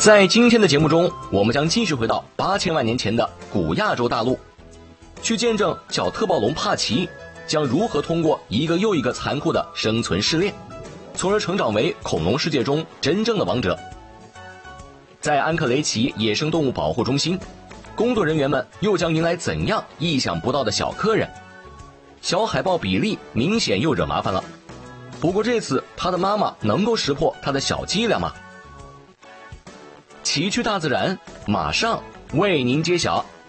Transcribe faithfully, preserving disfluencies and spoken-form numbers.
在今天的节目中，我们将继续回到八千万年前的古亚洲大陆，去见证小特暴龙帕奇将如何通过一个又一个残酷的生存试炼，从而成长为恐龙世界中真正的王者。在安克雷奇野生动物保护中心，工作人员们又将迎来怎样意想不到的小客人？小海豹比利明显又惹麻烦了，不过这次他的妈妈能够识破他的小伎俩吗？奇趣大自然马上为您揭晓。